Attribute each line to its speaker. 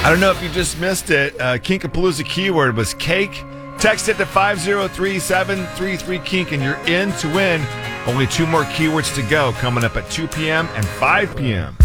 Speaker 1: I don't know if you just missed it. Kinkapalooza keyword was cake. Text it to 503-733-KINK and you're in to win. Only 2 more keywords to go coming up at 2 p.m. and 5 p.m.